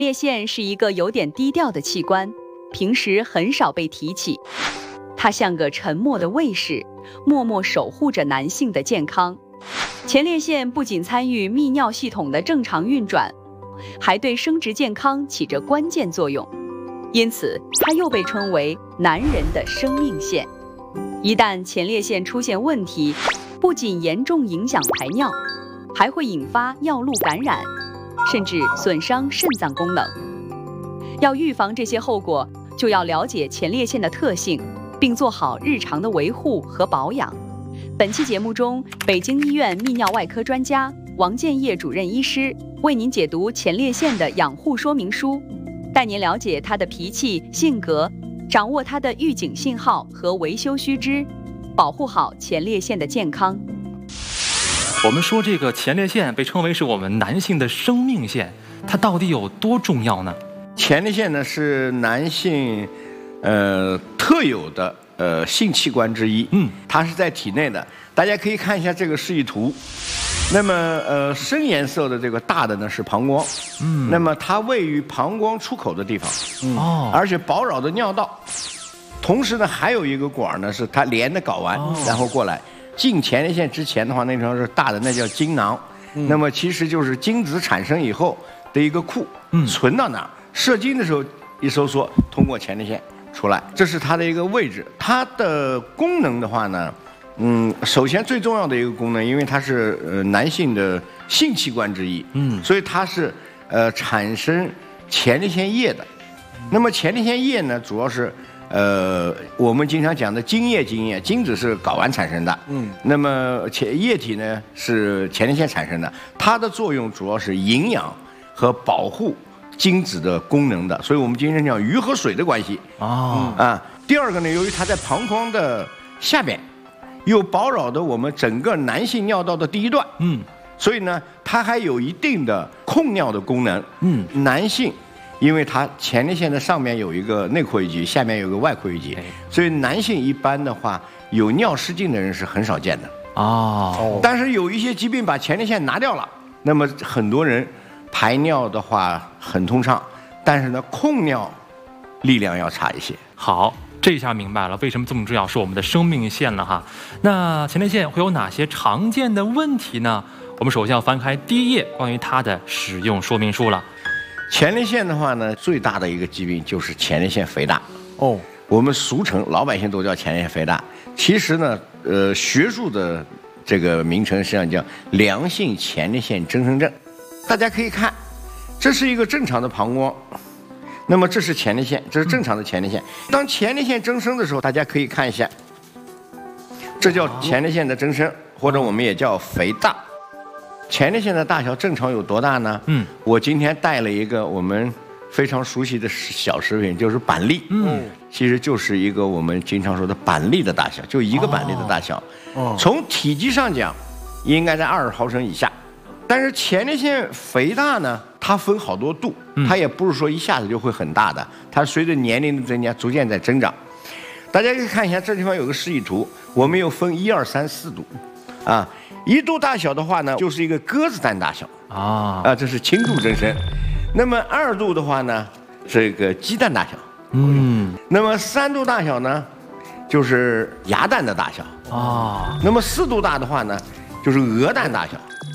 前列腺是一个有点低调的器官，平时很少被提起。它像个沉默的卫士，默默守护着男性的健康。前列腺不仅参与泌尿系统的正常运转，还对生殖健康起着关键作用，因此它又被称为男人的生命线。一旦前列腺出现问题，不仅严重影响排尿，还会引发尿路感染，甚至损伤肾脏功能。要预防这些后果，就要了解前列腺的特性，并做好日常的维护和保养。本期节目中，北京医院泌尿外科专家王建业主任医师为您解读前列腺的养护说明书，带您了解它的脾气、性格，掌握它的预警信号和维修须知，保护好前列腺的健康。 我们说这个前列腺被称为是我们男性的生命线，它到底有多重要呢？ 前列腺呢是男性特有的性器官之一，它是在体内的。大家可以看一下这个示意图。那么深颜色的这个大的呢是膀胱，那么它位于膀胱出口的地方，而且饱扰的尿道。同时呢还有一个管呢是它连的睾丸，然后过来进前列腺之前的话，那条是大的，那叫精囊。那么其实就是精子产生以后的一个库，存到哪儿，射精的时候一收缩，通过前列腺出来，这是它的一个位置。它的功能的话呢，首先最重要的一个功能，因为它是男性的性器官之一，所以它是产生前列腺液的。那么前列腺液呢，主要是我们经常讲的精液，精子是睾丸产生的，那么液体呢是前列腺产生的。它的作用主要是营养和保护精子的功能的，所以我们经常讲鱼和水的关系。第二个呢，由于它在膀胱的下边，又饱扰的我们整个男性尿道的第一段，所以呢，它还有一定的控尿的功能。男性因为它前列腺的上面有一个内括约肌，下面有个外括约肌，所以男性一般的话有尿失禁的人是很少见的。但是有一些疾病把前列腺拿掉了，那么很多人排尿的话很通畅，但是呢控尿力量要差一些。 好，这下明白了为什么这么重要，是我们的生命线了哈。那前列腺会有哪些常见的问题呢？我们首先要翻开第一页关于它的使用说明书了。 前列腺的话呢，最大的一个疾病就是前列腺肥大。我们俗称老百姓都叫前列腺肥大，其实呢，学术的这个名称实际上叫良性前列腺增生症。大家可以看，这是一个正常的膀胱，那么这是前列腺，这是正常的前列腺。当前列腺增生的时候，大家可以看一下，这叫前列腺的增生，或者我们也叫肥大。前列腺的大小正常有多大呢？我今天带了一个我们非常熟悉的小食品，就是板栗。其实就是一个我们经常说的板栗的大小，就一个板栗的大小。从体积上讲，应该在20毫升以下。但是前列腺肥大呢，它分好多度，它也不是说一下子就会很大的，它随着年龄的增加，逐渐在增长。大家可以看一下，这地方有个示意图，我们又分1、2、3、4度，1度大小的话呢，就是一个鸽子蛋大小这是轻度增生。那么2度的话呢，这个鸡蛋大小，那么3度大小呢，就是鸭蛋的大小那么4度大的话呢，就是鹅蛋大小。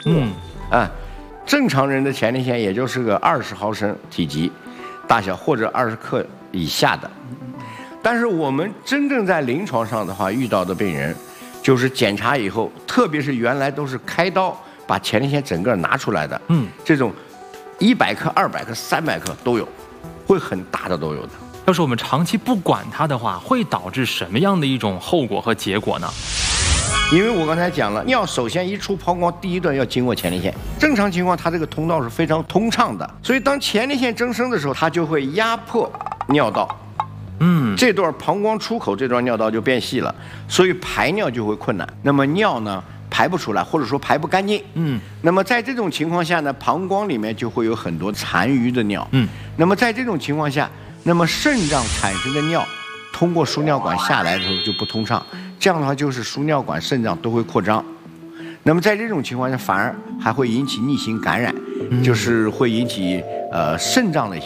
正常人的前列腺也就是个20毫升体积大小，或者20克以下的。但是我们真正在临床上的话遇到的病人，就是检查以后，特别是原来都是开刀把前列腺整个拿出来的，这种100克、200克、300克都有，会很大的都有的。 要是我们长期不管它的话，会导致什么样的一种后果和结果呢？ 因为我刚才讲了，尿首先一出膀胱，第一段要经过前列腺。正常情况，它这个通道是非常通畅的，所以当前列腺增生的时候，它就会压迫尿道。这段膀胱出口这段尿道就变细了，所以排尿就会困难。那么尿呢排不出来，或者说排不干净。那么在这种情况下呢，膀胱里面就会有很多残余的尿。那么在这种情况下，那么肾脏产生的尿通过输尿管下来的时候就不通畅，这样的话就是输尿管、肾脏都会扩张。那么在这种情况下，反而还会引起逆行感染， 就是会引起肾脏的